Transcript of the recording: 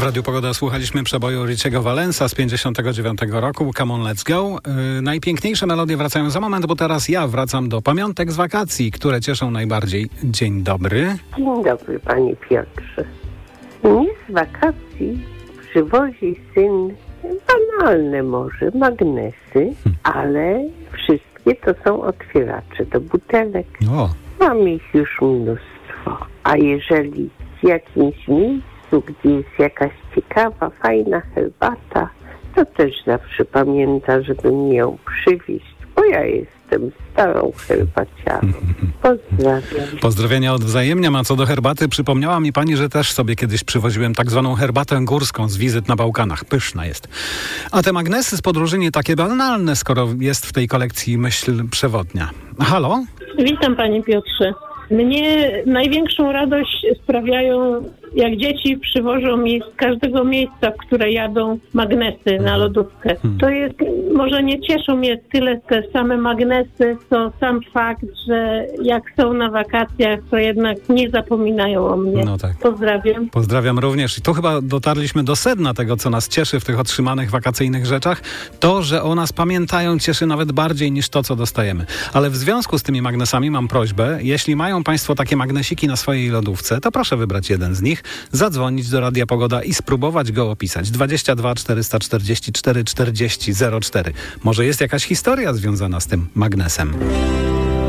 Radiu Pogoda słuchaliśmy przeboju Richiego Valensa z 59 roku. Come on, let's go. Najpiękniejsze melodie wracają za moment, bo teraz ja wracam do pamiątek z wakacji, które cieszą najbardziej. Dzień dobry. Dzień dobry, panie Piotrze. Mnie z wakacji przywozi syn banalne może magnesy, ale wszystkie to są otwieracze do butelek. O. Mam ich już mnóstwo. A jeżeli w jakimś miejscu, gdzie jest jakaś ciekawa, fajna herbata, to też zawsze pamięta, żeby mi ją przywieźć, bo ja jestem starą herbaciarą. Pozdrawiam. Pozdrowienia odwzajemniam, a co do herbaty, przypomniała mi pani, że też sobie kiedyś przywoziłem tak zwaną herbatę górską z wizyt na Bałkanach. Pyszna jest. A te magnesy z podróży nie takie banalne, skoro jest w tej kolekcji myśl przewodnia. Halo? Witam, panie Piotrze. Mnie największą radość sprawiają, jak dzieci przywożą mi z każdego miejsca, w które jadą, magnesy na lodówkę. To jest, może nie cieszą mnie tyle te same magnesy, co sam fakt, że jak są na wakacjach, to jednak nie zapominają o mnie. No tak. Pozdrawiam. Pozdrawiam również. I tu chyba dotarliśmy do sedna tego, co nas cieszy w tych otrzymanych wakacyjnych rzeczach. To, że o nas pamiętają, cieszy nawet bardziej niż to, co dostajemy. Ale w związku z tymi magnesami mam prośbę, jeśli mają państwo takie magnesiki na swojej lodówce, to proszę wybrać jeden z nich, zadzwonić do Radia Pogoda i spróbować go opisać. 22 444 40 04. Może jest jakaś historia związana z tym magnesem.